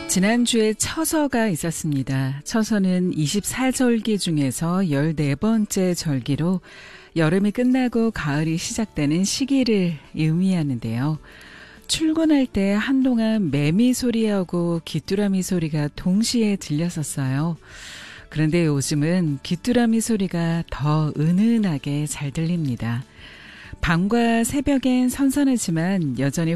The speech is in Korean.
지난주에 처서가 있었습니다. 처서는 24절기 중에서 14번째 절기로 여름이 끝나고 가을이 시작되는 시기를 의미하는데요. 출근할 때 한동안 매미 소리하고 귀뚜라미 소리가 동시에 들렸었어요. 그런데 요즘은 귀뚜라미 소리가 더 은은하게 잘 들립니다. 밤과 새벽엔 선선하지만 여전히